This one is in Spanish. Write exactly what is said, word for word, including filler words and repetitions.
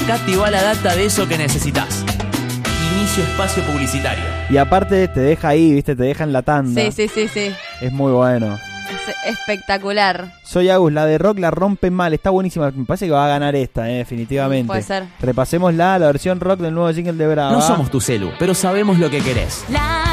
Acá te va la data de eso que necesitas. Inicio espacio publicitario. Y aparte te deja ahí, ¿viste? Te deja en la tanda. Sí, sí, sí, sí. Es muy bueno. Es espectacular. Soy Agus, la de rock la rompen mal, está buenísima. Me parece que va a ganar esta, eh, definitivamente. Puede ser. Repasémosla, la versión rock del nuevo jingle de Brava. No somos tu celu, pero sabemos lo que querés. La